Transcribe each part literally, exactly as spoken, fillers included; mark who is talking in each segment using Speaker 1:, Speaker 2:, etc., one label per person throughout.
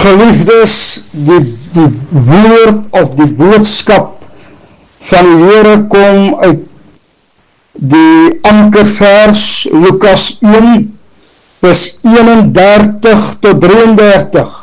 Speaker 1: Geliefdes, die, die woord of die boodskap van die Here kom uit die ankervers Lukas een, vers eenendertig tot drieëndertig.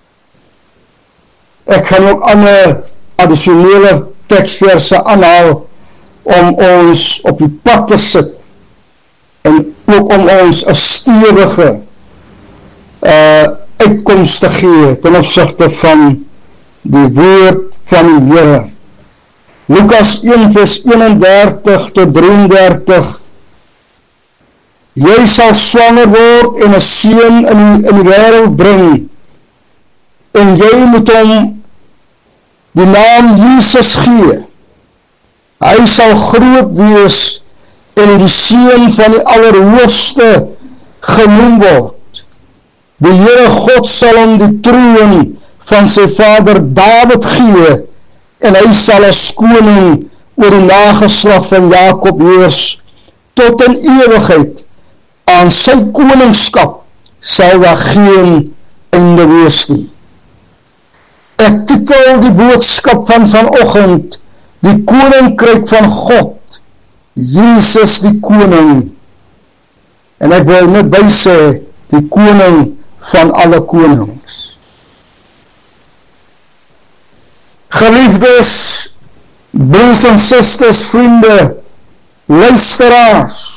Speaker 1: Ek gaan ook ander addisionele tekstverse aanhaal om ons op die pad te sit en ook om ons 'n stewige uh, uitkomst te gee ten opsigte van die woord van die Here. Lukas een vers eenendertig tot drieëndertig. Jy sal swanger word en 'n seun in die, in die wêreld bring, en jy moet hom die naam Jesus gee. Hy sal groot wees en die seun van die Allerhoogste genoem word. Die Here God sal hom die troon van sy vader Dawid gee, en hy sal as koning oor die nageslag van Jakob heers tot in ewigheid. Aan sy koningskap sal daar geen einde wees nie. Ek titel die boodskap van vanoggend, die koninkryk van God, Jesus die koning. En ek wil net by sê, die koning van alle konings. Geliefdes, broers en susters, vriende, luisteraars,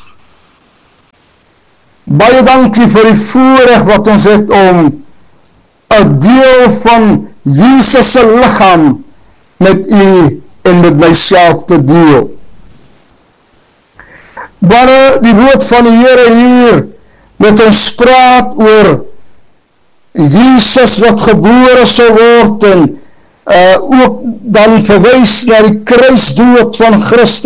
Speaker 1: baie dankie vir die voorreg wat ons het om 'n deel van Jesus se liggaam met u en met myself te deel. Wanneer die woord van die Here hier met ons praat oor Jesus wat gebore sou word en uh, ook dan verwys na die kruisdood van Christus,